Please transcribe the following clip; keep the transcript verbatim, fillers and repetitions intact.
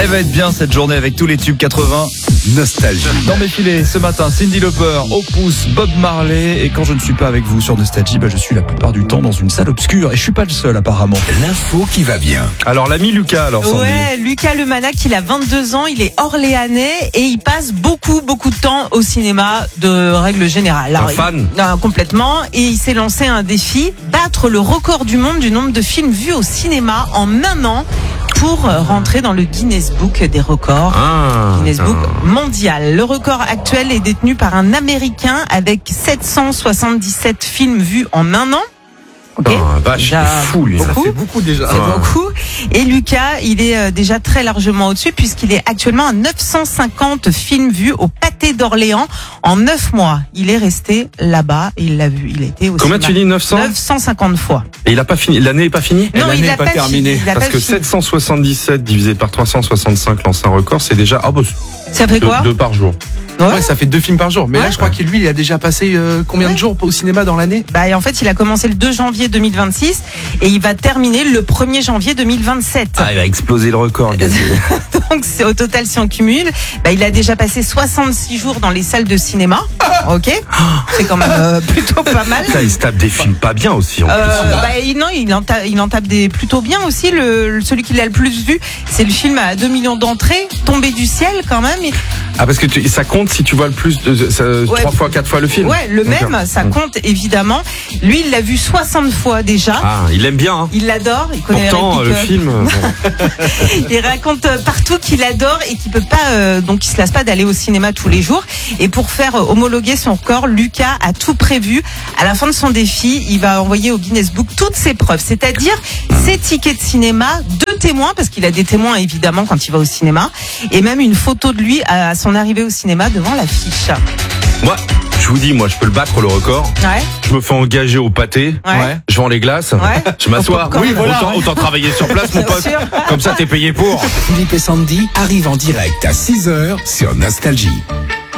Elle va être bien cette journée avec tous les tubes quatre-vingts. Nostalgie. Dans mes filets, ce matin, Cyndi Lauper, Opus, Bob Marley. Et quand je ne suis pas avec vous sur Nostalgie, bah je suis la plupart du temps dans une salle obscure. Et je suis pas le seul apparemment. L'info qui va bien. Alors l'ami Lucas, alors Sandy. Ouais, Lucas Lemanac, il a vingt-deux ans, il est orléanais et il passe beaucoup, beaucoup de temps au cinéma de règle générale. Alors, Un fan il, non, complètement. Et il s'est lancé un défi, battre le record du monde du nombre de films vus au cinéma en un an pour rentrer dans le Guinness Book des records. Ah, Guinness ah. Book mondial. Le record actuel est détenu par un Américain avec sept cent soixante-dix-sept films vus en un an. Ok. Ah, vache, Déjà il est fou lui. beaucoup. Ça fait beaucoup déjà. C'est beaucoup. Et Lucas, il est euh, déjà très largement au-dessus puisqu'il est actuellement à neuf cent cinquante films vus au Pâté d'Orléans en neuf mois. Il est resté là-bas et il l'a vu. Il a été au Combien cinéma tu dis, neuf cents neuf cent cinquante fois. Et il a pas fini. L'année est pas finie. Non, l'année il est a pas pas terminée. fini. Il a Parce pas que fini. sept cent soixante-dix-sept divisé par trois cent soixante-cinq, l'ancien record, c'est déjà ah bah, Ça fait deux, quoi deux par jour. Ouais. Ouais, ça fait deux films par jour. Mais Ouais. là, je crois que lui, il a déjà passé euh, combien Ouais. de jours au cinéma dans l'année? Bah, et en fait, il a commencé le deux janvier deux mille vingt-six et il va terminer le premier janvier deux mille vingt-sept. Ah, il va exploser le record. Gazi. Donc, c'est au total, si on cumule, bah, il a déjà passé soixante-six jours dans les salles de cinéma. Ok. C'est quand même euh, plutôt pas mal. Putain, il se tape des films pas bien aussi. En Euh, plus. bah, il- non, il en, tape, il en tape des plutôt bien aussi. Le, le- celui qui l'a le plus vu, c'est le film à deux millions d'entrées, Tombé du ciel quand même. Et- Ah parce que tu, ça compte si tu vois le plus de ça, Ouais. trois fois, quatre fois le film. Ouais, le D'accord. même, ça compte évidemment. Lui, il l'a vu soixante fois déjà. Ah, il aime bien. Hein. Il l'adore, il connaît Pourtant, les le répliques, film. bon. Il raconte euh, partout qu'il adore et qu'il peut pas, euh, donc il se lasse pas d'aller au cinéma tous les jours. Et pour faire euh, homologuer son record, Lucas a tout prévu. À la fin de son défi, il va envoyer au Guinness Book toutes ses preuves, c'est-à-dire ses tickets de cinéma, deux témoins, parce qu'il a des témoins évidemment quand il va au cinéma, et même une photo de lui à son arrivée au cinéma devant l'affiche. Moi, je vous dis, moi, je peux le battre le record. Ouais. Je me fais engager au pâté. Ouais. Je vends les glaces. Ouais. Je m'assois. Au popcorn. Oui, Voilà, autant, ouais. autant travailler sur place, mon Bien pote. sûr. Comme ça, t'es payé pour. Philippe et Sandy arrivent en direct à six heures sur Nostalgie.